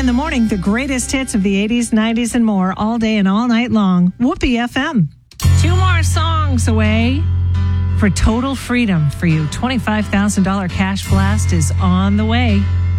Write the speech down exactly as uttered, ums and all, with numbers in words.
in the morning, the greatest hits of the eighties, nineties, and more all day and all night long. Whoopee F M. Two more songs away for total freedom for you. twenty-five thousand dollars cash blast is on the way.